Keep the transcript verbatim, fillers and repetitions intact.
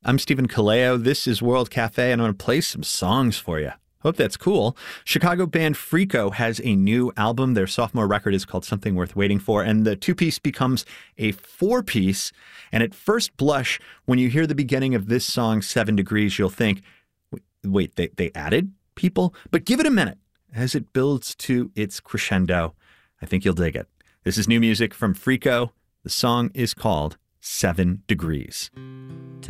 I'm Stephen Kaleo. This is World Cafe, and I'm going to play some songs for you. Hope that's cool. Chicago band Freako has a new album. Their sophomore record is called Something Worth Waiting For, and the two-piece becomes a four-piece. And at first blush, when you hear the beginning of this song, Seven Degrees, you'll think, wait, they, they added people? But give it a minute. As it builds to its crescendo, I think you'll dig it. This is new music from Freako. The song is called Seven Degrees.